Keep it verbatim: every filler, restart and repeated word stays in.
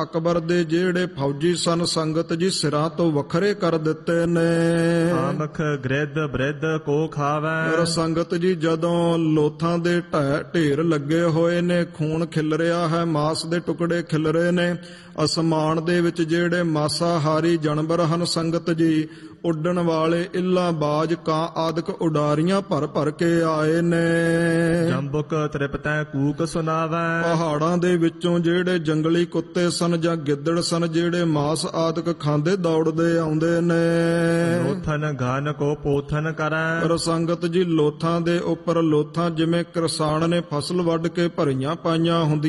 ਅਕਬਰ ਦੇ ਜਿਹੜੇ ਫੌਜੀ ਸਨ ਸੰਗਤ ਜੀ ਸਿਰਾਂ ਤੋਂ ਵੱਖਰੇ ਕਰ ਦਿੱਤੇ ਨੇ। ਆਮਖ ਗ੍ਰਿਧ ਬ੍ਰਿਧ ਕੋ ਖਾਵੈ। ਔਰ ਸੰਗਤ ਜੀ ਜਦੋਂ ਲੋਥਾਂ ਦੇ ਢਹਿ ਢੇਰ ਲੱਗੇ ਹੋਏ ਨੇ, ਖੂਨ ਖਿਲ ਰਿਹਾ ਹੈ, ਮਾਸ ਦੇ ਟੁਕੜੇ ਖਿਲ ਰਹੇ ਨੇ, ਅਸਮਾਨ ਦੇ ਵਿੱਚ ਜਿਹੜੇ ਮਾਸਾਹਾਰੀ ਜਾਨਵਰ ਹਨ ਸੰਗਤ ਜੀ, ਉੱਡਣ ਵਾਲੇ ਇੱਲਾਂ ਬਾਜ ਕਾਂ ਆਦਿਕ ਉਡਾਰੀਆਂ ਭਰ ਭਰ ਕੇ ਆਏ ਨੇ। ਜੰਬੁਕ ਤ੍ਰਿਪਤੈ ਕੂਕ ਸੁਨਾਵੈ। ਪਹਾੜਾਂ ਦੇ ਵਿੱਚੋਂ ਜਿਹੜੇ ਜੰਗਲੀ ਕੁੱਤੇ ਸਨ ਜਾਂ ਗਿੱਦੜ ਸਨ, ਜਿਹੜੇ ਮਾਸ ਆਦਿਕ ਖਾਂਦੇ ਦੌੜਦੇ ਆਉਂਦੇ ਨੇ। ਲੋਥਨ ਘਨ ਕੋ ਪੋਥਨ ਕਰੈ। ਪਰ ਸੰਗਤ ਜੀ ਲੋਥਾਂ ਦੇ ਉੱਪਰ ਲੋਥਾਂ, ਜਿਵੇਂ ਕਿਸਾਨ ਨੇ ਫਸਲ ਵੱਢ ਕੇ ਭਰੀਆਂ ਪਾਈਆਂ ਹੁੰਦੀਆਂ